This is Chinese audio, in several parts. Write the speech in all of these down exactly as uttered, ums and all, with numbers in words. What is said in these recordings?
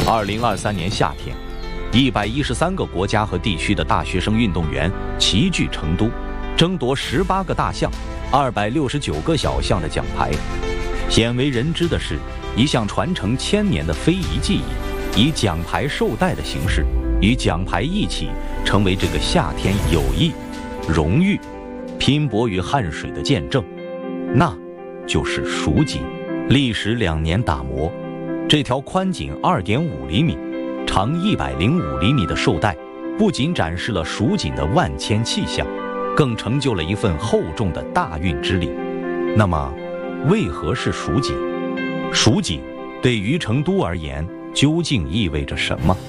二零二三年夏天，一百一十三个国家和地区的大学生运动员齐聚成都，争夺十八个大项、二百六十九个小项的奖牌。鲜为人知的是，一项传承千年的非遗技艺，以奖牌绶带的形式，与奖牌一起成为这个夏天友谊、荣誉、拼搏与汗水的见证。那就是蜀锦。历时两年打磨，这条宽仅二点五厘米、长一百零五厘米的绶带，不仅展示了蜀锦的万千气象，更成就了一份厚重的大运之礼。那么，为何是蜀锦？蜀锦对于成都而言，究竟意味着什么？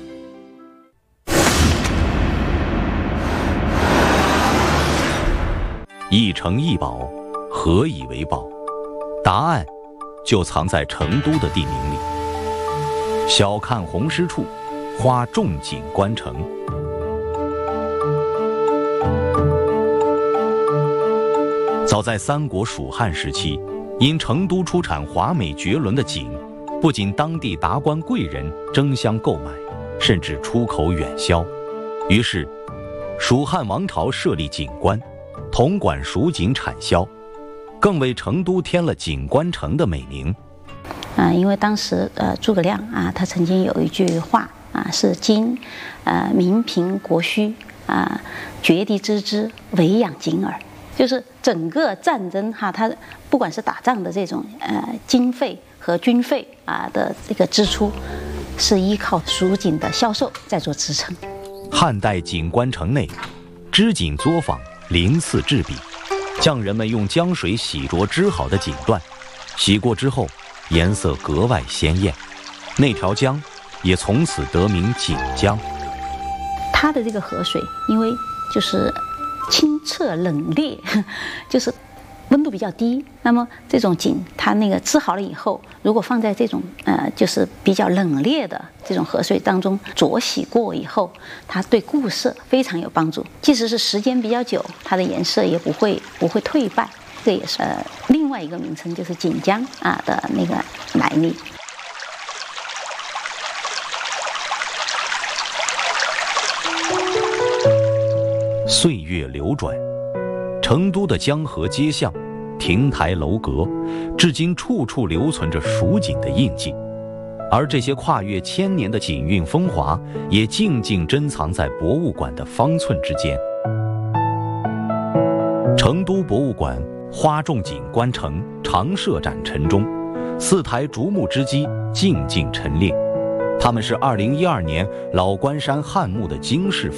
一城一宝，何以为宝？答案就藏在成都的地名里。小看红湿处，花重锦官城。早在三国蜀汉时期，因成都出产华美绝伦的锦，不仅当地达官贵人争相购买，甚至出口远销。于是，蜀汉王朝设立锦官，统管蜀锦产销，更为成都添了锦官城的美名。 啊、呃，因为当时呃诸葛亮啊，他曾经有一句话啊，是今呃民贫国虚啊，绝地之资，唯养锦耳。就是整个战争哈，它不管是打仗的这种呃经费和军费啊的这个支出，是依靠蜀锦的销售在做支撑。 汉代锦官城内，织锦作坊鳞次栉比，匠人们用江水洗濯织好的锦缎，洗过之后颜色格外鲜艳，那条江也从此得名锦江。 它的这个河水，因为就是清澈冷冽，就是温度比较低。那么这种锦，它那个织好了以后，如果放在这种呃就是比较冷冽的这种河水当中浊洗过以后，它对固色非常有帮助。即使是时间比较久，它的颜色也不会不会退败。这也是呃另外一个名称，就是锦江啊的那个来历。 岁月流转，成都的江河街巷、亭台楼阁，至今处处留存着蜀锦的印记。而这些跨越千年的锦韵风华，也静静珍藏在博物馆的方寸之间。成都博物馆花重锦官城常设展陈中，四台竹木织机静静陈列，它们是二零一二年老关山汉墓的惊世